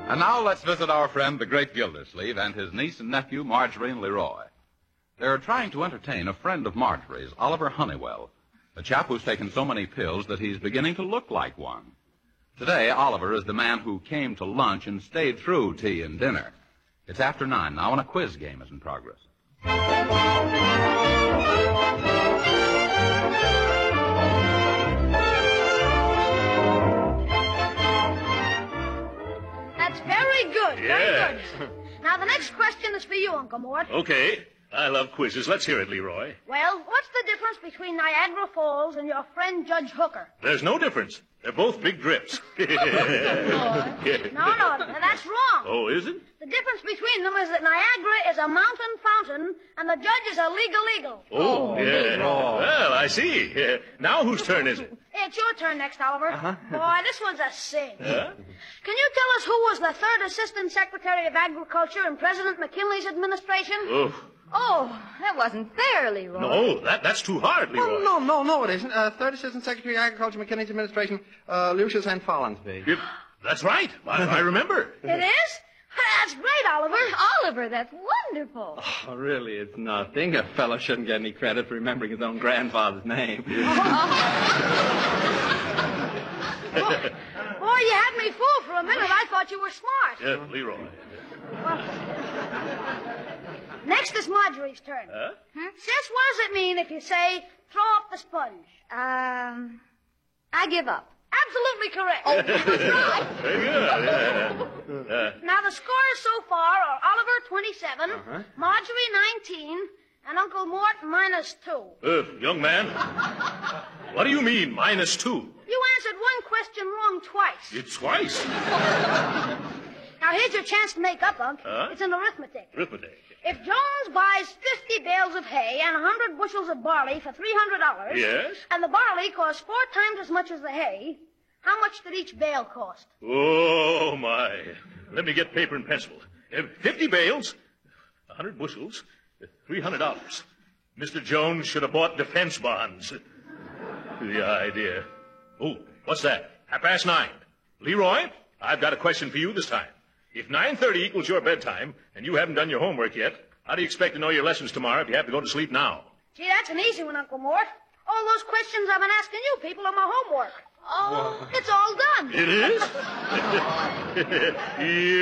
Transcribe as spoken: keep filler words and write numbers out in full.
And now let's visit our friend, the great Gildersleeve, and his niece and nephew, Marjorie and Leroy. They're trying to entertain a friend of Marjorie's, Oliver Honeywell, a chap who's taken so many pills that he's beginning to look like one. Today, Oliver is the man who came to lunch and stayed through tea and dinner. It's after nine now, and a quiz game is in progress. That's very good, very Yes. good. Now, the next question is for you, Uncle Mort. Okay. I love quizzes. Let's hear it, Leroy. Well, what's the difference between Niagara Falls and your friend Judge Hooker? There's no difference. They're both big drips. No, no, that's wrong. Oh, is it? The difference between them is that Niagara is a mountain fountain and the judge is a legal eagle. Oh, yeah. Well, I see. Uh, now whose turn is it? It's your turn next, Oliver. Uh-huh. Boy, this one's a cinch. Huh? Can you tell us who was the third Assistant Secretary of Agriculture in President McKinley's administration? Oh, Oh, that wasn't fair, Leroy. no, that, that's too hard, Leroy. Oh, no, no, no, it isn't. Uh, Third Assistant Secretary of Agriculture, McKinney's administration, uh, Lucius N. Follansby. Yep, that's right. I, I remember. It is? That's great, Oliver. Oliver, that's wonderful. Oh, really, it's nothing. A fellow shouldn't get any credit for remembering his own grandfather's name. Boy, you had me fooled for a minute. I thought you were smart. Yeah, Leroy. Next is Marjorie's turn. Huh? Sis, what does it mean if you say, throw up the sponge? Um, I give up. Absolutely correct. Oh, that's right. Very good. Uh, Now, the scores so far are Oliver, twenty-seven, Uh-huh. Marjorie, nineteen, and Uncle Mort, minus two. uh, young man, what do you mean, minus two? You answered one question wrong twice. It's twice. Now, here's your chance to make up, Unc. Huh? It's an arithmetic. Arithmetic. If Jones buys fifty bales of hay and one hundred bushels of barley for three hundred dollars... Yes? And the barley costs four times as much as the hay, how much did each bale cost? Oh, my. Let me get paper and pencil. Uh, Fifty bales, a hundred bushels, uh, three hundred dollars. Mister Jones should have bought defense bonds. The idea. Oh, what's that? Half past nine. Leroy, I've got a question for you this time. If nine thirty equals your bedtime, and you haven't done your homework yet, how do you expect to know your lessons tomorrow if you have to go to sleep now? Gee, that's an easy one, Uncle Mort. All those questions I've been asking you people are my homework. Oh, it's all done. It is? Yeah.